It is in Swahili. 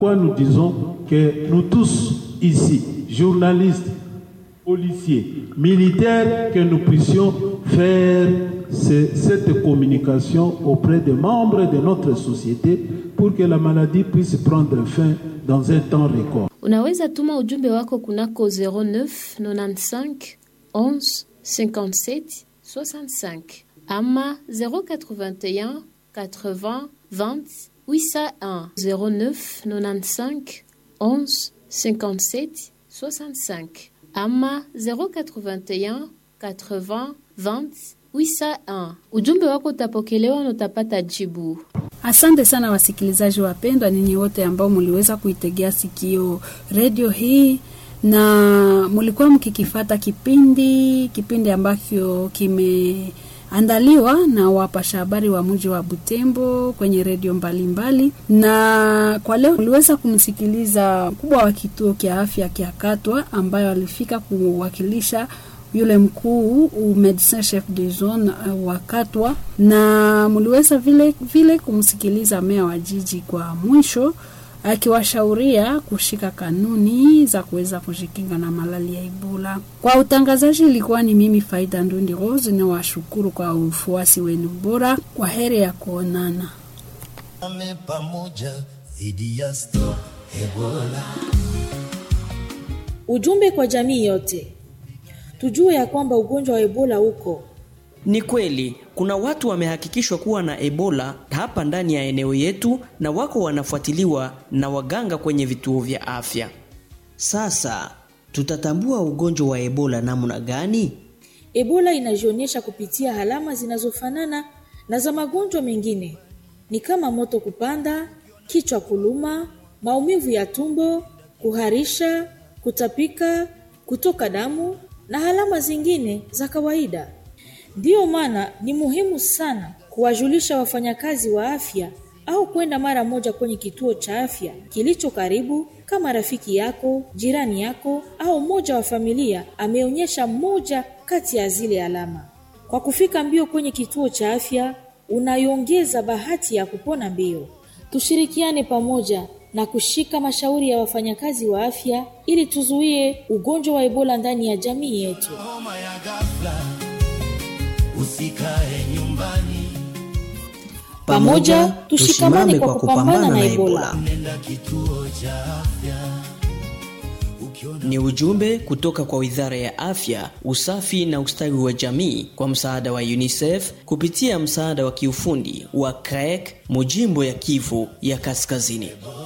Nous disons que nous tous ici, journalistes, policiers, militaires, que nous puissions faire cette communication auprès des membres de notre société pour que la maladie puisse prendre fin dans un temps record. Unaweza tuma ujumbe wako kunako 09 95 11 57 65 ama 081 80 20 801 09 95 11 57 65 ama 081 80 20 801. Ujumbe wako utapokelewa na utapata jibu. Asante sana wasikilizaji wapendwa, ninyi wote ambao mliweza kuitegea sikio radio hii na mlikuwa mkikifata kipindi ambacho kimeandaliwa na wapasha habari wa mji wa Butembo kwenye radio mbalimbali. Na kwa leo mliweza kumsikiliza mkubwa wa kituo kia afya kia Katwa ambayo alifika kuwakilisha yule mkuu medecin chef de zone wa Katwa, na mliweza vile kumsikiliza meya wa jiji kwa mwisho akiwashauria kushika kanuni za kuweza kujikinga na malali ya Ebola. Kwa utangazaji ilikuwa ni mimi Faida Ndundi Rose, na washukuru kwa ufuasi wenu bora. Kwa heri ya kuonana. Ujumbe kwa jamii yote. Tujue ya kwamba ugonjwa wa Ebola uko. Ni kweli, kuna watu wamehakikishwa kuwa na Ebola hapa ndani ya eneo yetu na wako wanafuatiliwa na waganga kwenye vituo vya afya. Sasa, tutatambua ugonjwa wa Ebola namna gani? Ebola inajionyesha kupitia alama zinazofanana na za magonjwa mengine. Ni kama moto kupanda, kichwa kuluma, maumivu ya tumbo, kuharisha, kutapika, kutoka damu na alama zingine za kawaida. Ndiyo maana ni muhimu sana kuwajulisha wafanyakazi wa afya au kwenda mara moja kwenye kituo cha afya kilicho karibu, kama rafiki yako, jirani yako au mmoja wa familia ameonyesha moja kati ya zile alama. Kwa kufika mbio kwenye kituo cha afya, unaiongeza bahati ya kupona mbio. Tushirikiane pamoja na kushika mashauri ya wafanyakazi wa afya ili tuzuie ugonjwa wa Ebola ndani ya jamii yetu. Usikae nyumbani. Pamoja tushikamane kwa kupambana na Ebola. Nenda kituo cha afya. Ni ujumbe kutoka kwa Wizara ya Afya, Usafi na Ustawi wa Jamii kwa msaada wa UNICEF kupitia msaada wa kiufundi wa CREC, Mujimbo ya Kivu ya Kaskazini.